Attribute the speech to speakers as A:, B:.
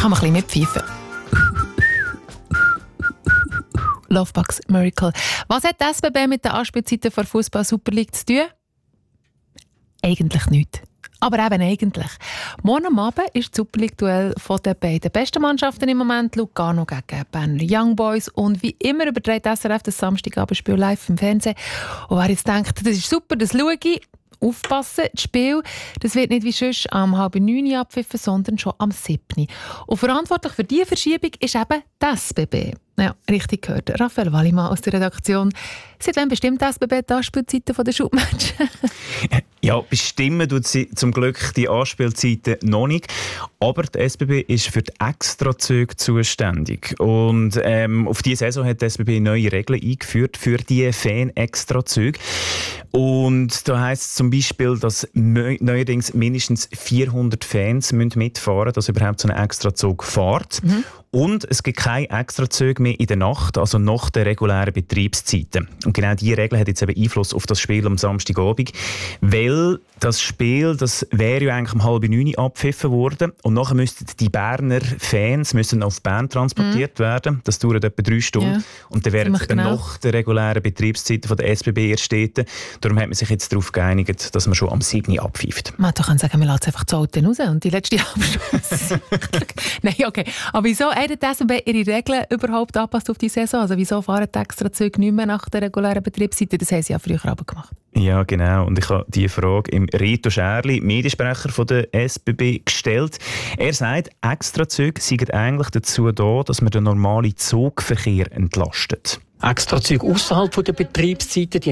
A: Kann man ein bisschen mitpfeifen. Lovebugs Miracle. Was hat die SBB mit den Anspielzeiten der Fußball Super League zu tun? Eigentlich nichts. Aber eben eigentlich. Morgen am Abend ist das Super League-Duell von den beiden besten Mannschaften im Moment, Lugano gegen Berner Young Boys. Und wie immer überträgt SRF das Samstagabendspiel live im Fernsehen. Und wer jetzt denkt, das ist super, das schaue ich, aufpassen, das Spiel, das wird nicht wie sonst am 8:30 abpfiffen, sondern schon am 7. Und verantwortlich für diese Verschiebung ist eben die SBB. Ja, richtig gehört. Raphael Wallimann aus der Redaktion. Seit wann bestimmt die SBB die Anspielzeiten der Schubmatches?
B: Ja, bestimmen tut sie zum Glück die Anspielzeiten noch nicht. Aber die SBB ist für die Extrazüge zuständig. Und auf diese Saison hat die SBB neue Regeln eingeführt für die Fan-Extrazüge. Und da heisst es zum Beispiel, dass neuerdings mindestens 400 Fans mitfahren müssen, dass überhaupt so ein Extrazug fährt. Und es gibt keine Extrazüge mehr in der Nacht, also nach den regulären Betriebszeiten. Und genau diese Regel hat jetzt eben Einfluss auf das Spiel am Samstagabend, weil das Spiel, das wäre ja eigentlich um 8:30 abgepfiffen worden und nachher müssten die Berner Fans auf Bern transportiert werden. Das dauert etwa 3 Stunden. Ja. Und dann wären sie nach den regulären Betriebszeiten von der SBB erst dort. Darum hat man sich jetzt darauf geeinigt, dass man schon am 7. abpfeift.
A: Man kann sagen, wir lassen einfach die Alten raus und die letzte Abschluss. Nein, okay. Aber wieso hat die SBB ihre Regeln überhaupt angepasst auf die Saison? Also wieso fahren die Extrazüge nicht mehr nach der regulären Betriebsseite? Das haben sie ja früher aber gemacht.
B: Ja, genau. Und ich habe diese Frage im Rito Scherli, Mediensprecher von der SBB, gestellt. Er sagt, Extrazüge seien eigentlich dazu da, dass man den normalen Zugverkehr entlastet.
C: Extrazüge außerhalb der Betriebszeiten, die